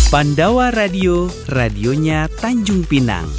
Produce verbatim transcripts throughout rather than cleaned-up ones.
Pandawa Radio, radionya Tanjung Pinang.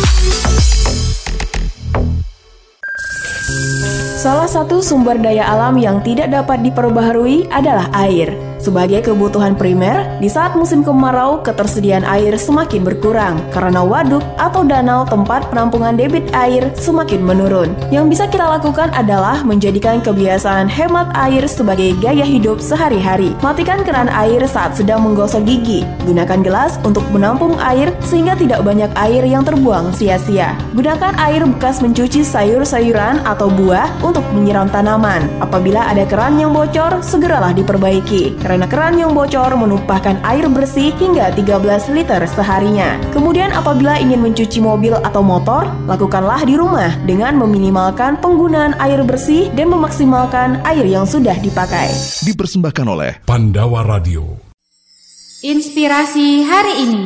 Salah satu sumber daya alam yang tidak dapat diperbaharui adalah air. Sebagai kebutuhan primer, di saat musim kemarau, ketersediaan air semakin berkurang karena waduk atau danau tempat penampungan debit air semakin menurun. Yang bisa kita lakukan adalah menjadikan kebiasaan hemat air sebagai gaya hidup sehari-hari. Matikan keran air saat sedang menggosok gigi. Gunakan gelas untuk menampung air sehingga tidak banyak air yang terbuang sia-sia. Gunakan air bekas mencuci sayur-sayuran atau buah untuk menyiram tanaman. Apabila ada keran yang bocor, segeralah diperbaiki. Karena keran yang bocor menumpahkan air bersih hingga tiga belas liter seharinya. Kemudian apabila ingin mencuci mobil atau motor, lakukanlah di rumah dengan meminimalkan penggunaan air bersih dan memaksimalkan air yang sudah dipakai. Dipersembahkan oleh Pandawa Radio. Inspirasi hari ini.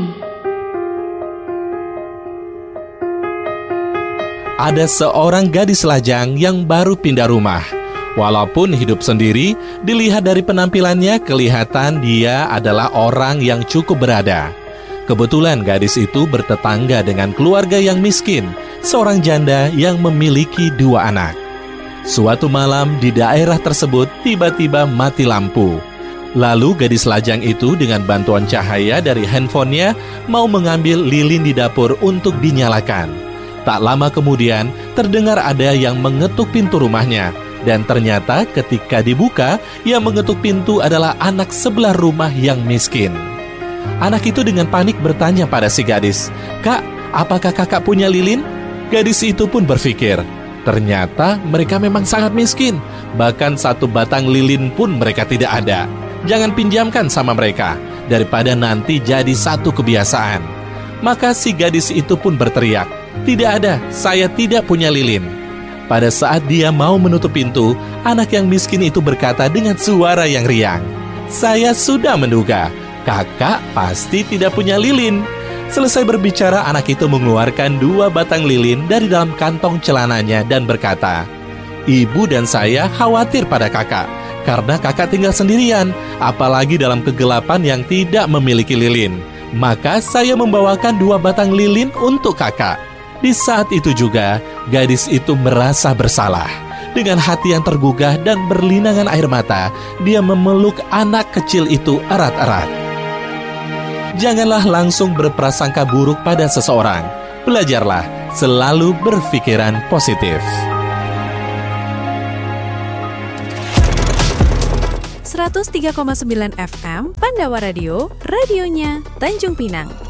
Ada seorang gadis lajang yang baru pindah rumah. Walaupun hidup sendiri, dilihat dari penampilannya kelihatan dia adalah orang yang cukup berada. Kebetulan gadis itu bertetangga dengan keluarga yang miskin, seorang janda yang memiliki dua anak. Suatu malam di daerah tersebut tiba-tiba mati lampu. Lalu gadis lajang itu dengan bantuan cahaya dari handphonenya mau mengambil lilin di dapur untuk dinyalakan. Tak lama kemudian terdengar ada yang mengetuk pintu rumahnya. Dan ternyata ketika dibuka, yang mengetuk pintu adalah anak sebelah rumah yang miskin. Anak itu dengan panik bertanya pada si gadis, "Kak, apakah kakak punya lilin?" Gadis itu pun berpikir, ternyata mereka memang sangat miskin. Bahkan satu batang lilin pun mereka tidak ada. Jangan pinjamkan sama mereka, daripada nanti jadi satu kebiasaan. Maka si gadis itu pun berteriak, "Tidak ada, saya tidak punya lilin." Pada saat dia mau menutup pintu, anak yang miskin itu berkata dengan suara yang riang, "Saya sudah menduga, kakak pasti tidak punya lilin." Selesai berbicara, anak itu mengeluarkan dua batang lilin dari dalam kantong celananya dan berkata, "Ibu dan saya khawatir pada kakak, karena kakak tinggal sendirian, apalagi dalam kegelapan yang tidak memiliki lilin. Maka saya membawakan dua batang lilin untuk kakak." Di saat itu juga, gadis itu merasa bersalah. Dengan hati yang tergugah dan berlinangan air mata, dia memeluk anak kecil itu erat-erat. Janganlah langsung berprasangka buruk pada seseorang. Belajarlah selalu berpikiran positif. seratus tiga koma sembilan F M Pandawa Radio, radionya Tanjung Pinang.